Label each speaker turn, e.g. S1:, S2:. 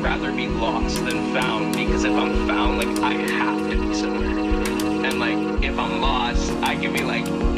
S1: rather be lost than found, because if I'm found, like, I have to be somewhere. And like, if I'm lost, I can be like,